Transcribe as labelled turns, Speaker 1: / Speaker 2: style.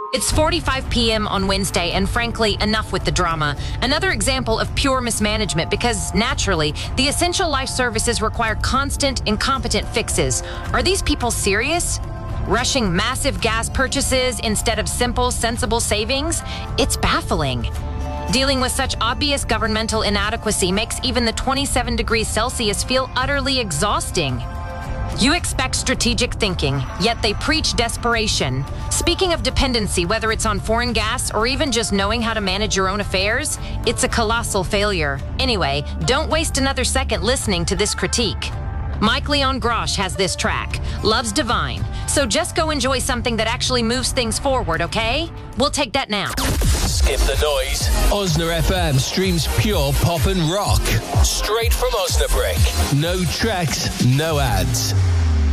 Speaker 1: It's 4:45 p.m. on Wednesday, and frankly, enough with the drama. Another example of pure mismanagement because, naturally, the essential life services require constant, incompetent fixes. Are these people serious? Rushing massive gas purchases instead of simple, sensible savings? It's baffling. Dealing with such obvious governmental inadequacy makes even the 27 degrees Celsius feel utterly exhausting. You expect strategic thinking, yet they preach desperation. Speaking of dependency, whether it's on foreign gas or even just knowing how to manage your own affairs, it's a colossal failure. Anyway, don't waste another second listening to this critique. Mike Leon Grosh has this track, Love's Divine. So just go enjoy something that actually moves things forward, okay? We'll take that now.
Speaker 2: Skip the noise. Osna FM streams pure pop and rock. Straight from Osnabrück. No tracks, no ads.